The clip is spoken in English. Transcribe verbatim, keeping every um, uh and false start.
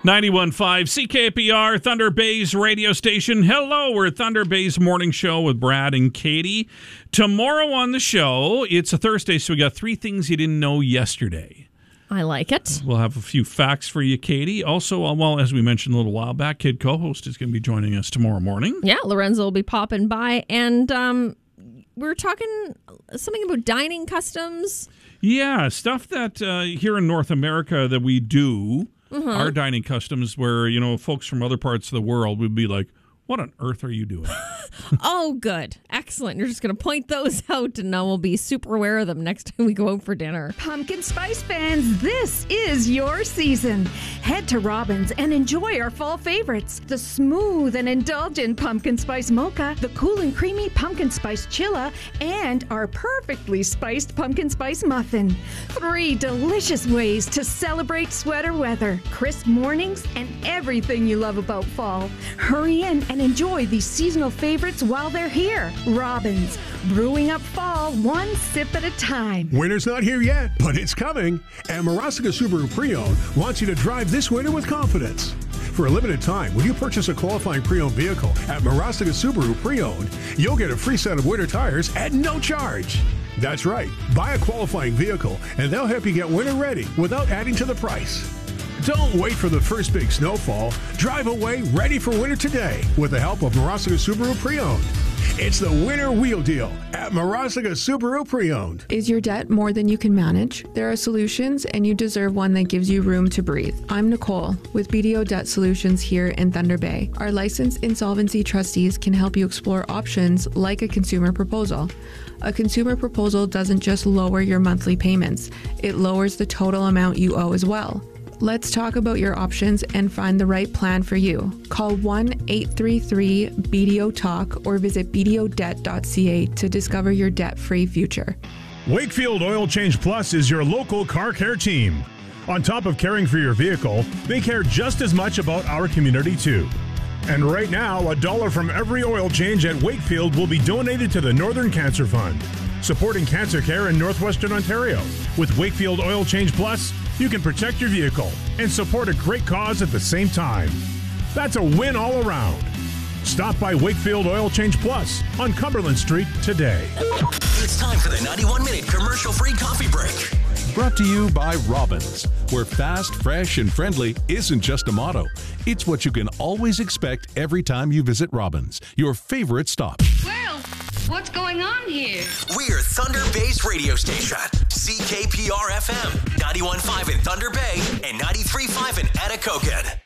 ninety-one point five C K P R, Thunder Bay's radio station. Hello, we're Thunder Bay's morning show with Brad and Katie. Tomorrow on the show, it's a Thursday, so we got three things you didn't know yesterday. I like it. We'll have a few facts for you, Katie. Also, uh, well, as we mentioned a little while back, Kid Co-host is going to be joining us tomorrow morning. Yeah, Lorenzo will be popping by. And um, we were talking something about dining customs. Yeah, stuff that uh, here in North America that we do, mm-hmm. our dining customs where, you know, folks from other parts of the world would be like, what on earth are you doing? Oh, good. Excellent. You're just going to point those out, and now we'll be super aware of them next time we go out for dinner. Pumpkin Spice fans, this is your season. Head to Robbins and enjoy our fall favorites. The smooth and indulgent Pumpkin Spice Mocha, the cool and creamy Pumpkin Spice Chilla, and our perfectly spiced Pumpkin Spice Muffin. Three delicious ways to celebrate sweater weather, crisp mornings, and everything you love about fall. Hurry in and enjoy these seasonal favorites while they're here. Robbins, brewing up fall one sip at a time. Winter's not here yet, but it's coming. And Marastica Subaru Pre-Owned wants you to drive this winter with confidence. For a limited time, when you purchase a qualifying pre-owned vehicle at Marastica Subaru Pre-Owned, you'll get a free set of winter tires at no charge. That's right. Buy a qualifying vehicle, and they'll help you get winter ready without adding to the price. Don't wait for the first big snowfall. Drive away ready for winter today with the help of Marastica Subaru Pre-Owned. It's the winter wheel deal at Marastica Subaru Pre-Owned. Is your debt more than you can manage? There are solutions, and you deserve one that gives you room to breathe. I'm Nicole with B D O Debt Solutions here in Thunder Bay. Our licensed insolvency trustees can help you explore options like a consumer proposal. A consumer proposal doesn't just lower your monthly payments, it lowers the total amount you owe as well. Let's talk about your options and find the right plan for you. Call one eight three three B D O talk or visit b d o debt dot c a to discover your debt-free future. Wakefield Oil Change Plus is your local car care team. On top of caring for your vehicle, they care just as much about our community too. And right now, a dollar from every oil change at Wakefield will be donated to the Northern Cancer Fund, supporting cancer care in Northwestern Ontario. With Wakefield Oil Change Plus, you can protect your vehicle and support a great cause at the same time. That's a win all around. Stop by Wakefield Oil Change Plus on Cumberland Street today. It's time for the ninety-one minute commercial-free coffee break. Brought to you by Robbins, where fast, fresh, and friendly isn't just a motto. It's what you can always expect every time you visit Robbins, your favorite stop. Well, what's going on here? We're Thunder Bay's radio station. C K P R F M, ninety-one point five in Thunder Bay and ninety-three point five in Anacogan.